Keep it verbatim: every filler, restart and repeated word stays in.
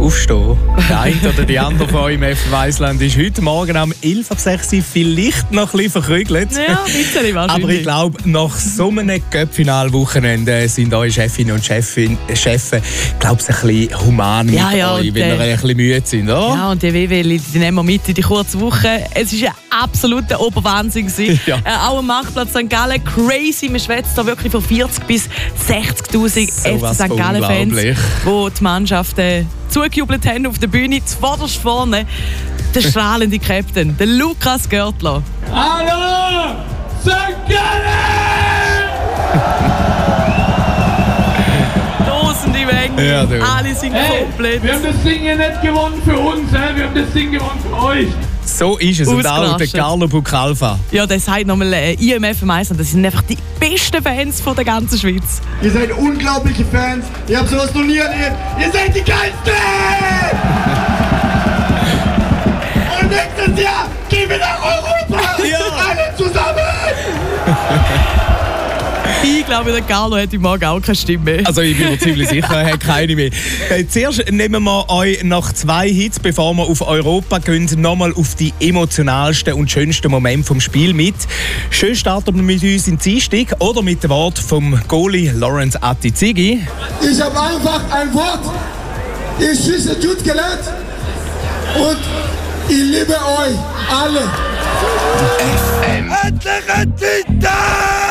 aufstehen. Der eine oder die andere von euch im F Weisland ist heute Morgen um elf Uhr sechs vielleicht noch ein bisschen verkrügelt. Ja, ein bisschen wahrscheinlich. Aber ich glaube, nach so einem Cup-Final-Wochenende sind eure Chefinnen und Chefin, Chefs, glaube ich, ein bisschen human mit ja, ja, euch, wenn ihr ein bisschen müde sind, oder? Ja, und die W W, die nehmen wir mit in die kurze Woche. Es war ein absoluter Oberwahnsinn. Ja. Äh, auch am Marktplatz Sankt Gallen, crazy. Man schwätzt da wirklich von vierzig bis sechzigtausend So F C Sankt Gallen-Fans, unglaublich. die die Mannschaft äh, zugejubelt haben auf der Bühne. Zuvorderst vorne der strahlende Captain, der Lukas Görtler. Hallo, Sankt Gallen! Tausende Menge, Ja, du. alle sind Hey, komplett. wir haben das Ding ja nicht gewonnen für uns, he? Wir haben das Ding gewonnen für euch. So ist es. Und auch der Ausgerastet. Carlo Bucalfa. Ja, das sagt nochmal äh, I M F Meister. Das sind einfach die besten Fans von der ganzen Schweiz. Ihr seid unglaubliche Fans. Ihr habt sowas noch nie erlebt. Ihr seid die Geilsten! Und nächstes Jahr gehen wir nach Europa! Ja. Alle zusammen! Ich glaube, der Carlo hat im Morgen auch keine Stimme mehr. Also ich bin mir ziemlich sicher, er hat keine mehr. Äh, zuerst nehmen wir euch nach zwei Hits, bevor wir auf Europa gehen, nochmal auf die emotionalsten und schönsten Momente vom Spiel mit. Schön starten wir mit uns in Dienstag oder mit dem Wort vom Goalie Lawrence Atti-Zigi. Ich habe einfach ein Wort. Ich schieße gut gelernt. Und ich liebe euch alle. F M.